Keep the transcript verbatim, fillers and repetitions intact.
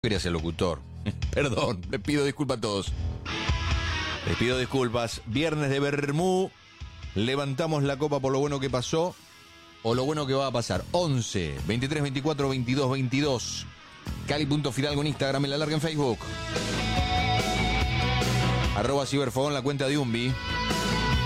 Quería ser locutor. Perdón, les pido disculpas a todos. Les pido disculpas. Viernes de Bermú. Levantamos la copa por lo bueno que pasó o lo bueno que va a pasar. once, veintitrés, veinticuatro, veintidós, veintidós. Cali.fidalgo en Instagram, en la larga en Facebook. Arroba Ciberfogón, la cuenta de Umbi.